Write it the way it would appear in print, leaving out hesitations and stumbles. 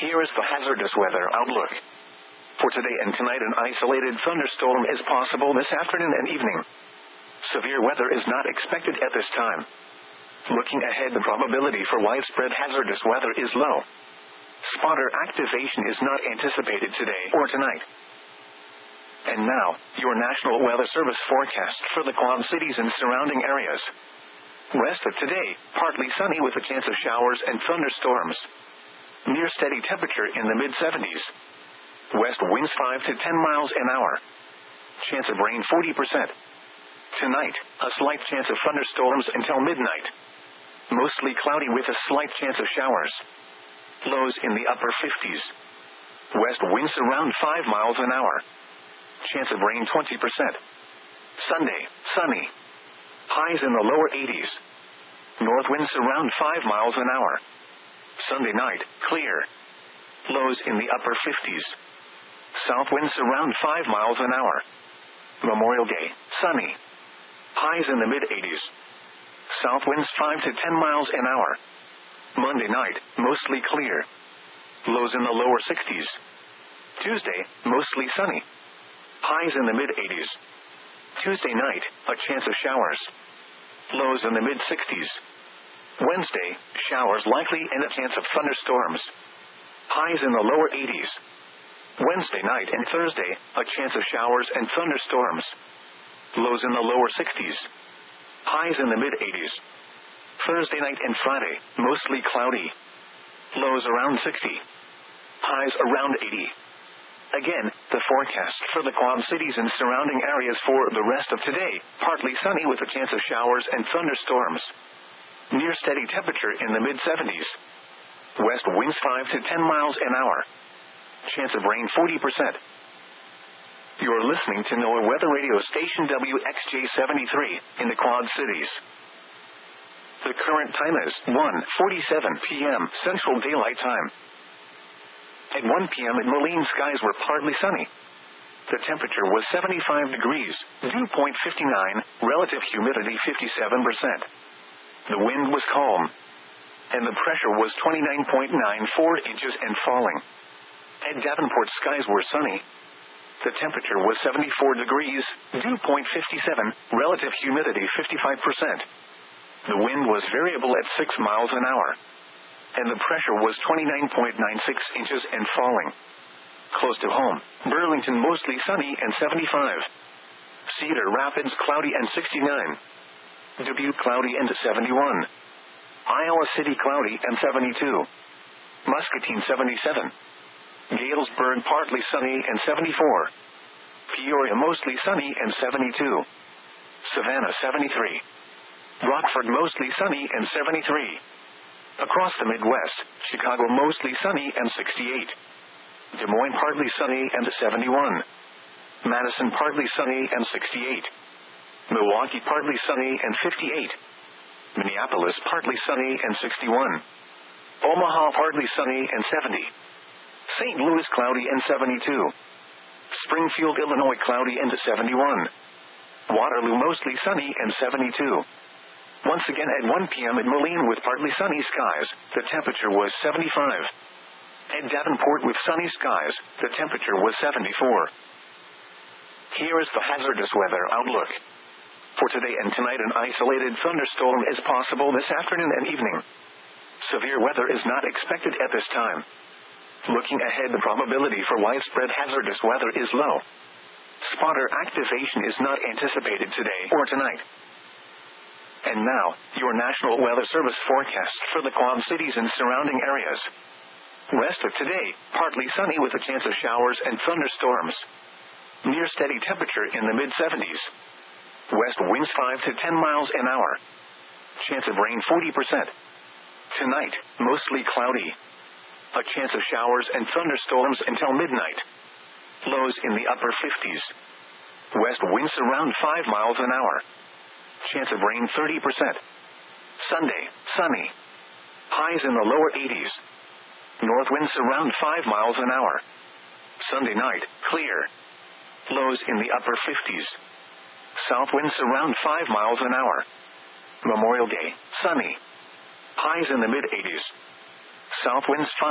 Here is the hazardous weather outlook. For today and tonight, an isolated thunderstorm is possible this afternoon and evening. Severe weather is not expected at this time. Looking ahead, the probability for widespread hazardous weather is low. Spotter activation is not anticipated today or tonight. And now, your National Weather Service forecast for the Quad Cities and surrounding areas. Rest of today, partly sunny with a chance of showers and thunderstorms. Near steady temperature in the mid-70s. West winds 5 to 10 miles an hour. Chance of rain 40%. Tonight, a slight chance of thunderstorms until midnight. Mostly cloudy with a slight chance of showers. Lows in the upper 50s. West winds around 5 miles an hour. Chance of rain 20%. Sunday, sunny. Highs in the lower 80s. North winds around 5 miles an hour. Sunday night, clear. Lows in the upper 50s. South winds around 5 miles an hour. Memorial Day, sunny. Highs in the mid-80s. South winds 5 to 10 miles an hour. Monday night, mostly clear. Lows in the lower 60s. Tuesday, mostly sunny. Highs in the mid-80s. Tuesday night, a chance of showers. Lows in the mid-60s. Wednesday, showers likely and a chance of thunderstorms. Highs in the lower 80s. Wednesday night and Thursday, a chance of showers and thunderstorms. Lows in the lower 60s. Highs in the mid-80s. Thursday night and Friday, mostly cloudy. Lows around 60. Highs around 80. Again, the forecast for the Quad Cities and surrounding areas for the rest of today, partly sunny with a chance of showers and thunderstorms. Near steady temperature in the mid-70s. West winds 5 to 10 miles an hour. Chance of rain 40%. You're listening to NOAA Weather Radio Station WXJ73 in the Quad Cities. The current time is 1:47 p.m. Central Daylight Time. At 1 p.m. at Moline, skies were partly sunny. The temperature was 75 degrees, dew point 59, relative humidity 57%. The wind was calm, and the pressure was 29.94 inches and falling. At Davenport, skies were sunny. The temperature was 74 degrees, dew point 57, relative humidity 55%. The wind was variable at 6 miles an hour, and the pressure was 29.96 inches and falling. Close to home, Burlington mostly sunny and 75. Cedar Rapids cloudy and 69. Dubuque cloudy and 71. Iowa City cloudy and 72. Muscatine 77. Galesburg partly sunny and 74. Peoria mostly sunny and 72. Savannah 73. Rockford mostly sunny and 73. Across the Midwest, Chicago mostly sunny and 68. Des Moines partly sunny and 71. Madison partly sunny and 68. Milwaukee partly sunny and 58. Minneapolis partly sunny and 61. Omaha partly sunny and 70. St. Louis cloudy and 72. Springfield, Illinois cloudy and 71. Waterloo mostly sunny and 72. Once again at 1 p.m. at Moline with partly sunny skies, the temperature was 75. At Davenport with sunny skies, the temperature was 74. Here is the hazardous weather outlook. For today and tonight, an isolated thunderstorm is possible this afternoon and evening. Severe weather is not expected at this time. Looking ahead, the probability for widespread hazardous weather is low. Spotter activation is not anticipated today or tonight. And now, your National Weather Service forecast for the Quad Cities and surrounding areas. Rest of today, partly sunny with a chance of showers and thunderstorms. Near steady temperature in the mid-70s. West winds 5 to 10 miles an hour. Chance of rain 40%. Tonight, mostly cloudy. A chance of showers and thunderstorms until midnight. Lows in the upper 50s. West winds around 5 miles an hour. Chance of rain 30%. Sunday, sunny. Highs in the lower 80s. North winds around 5 miles an hour. Sunday night, clear. Lows in the upper 50s. South winds around 5 miles an hour. Memorial Day, sunny. Highs in the mid-80s. South winds 5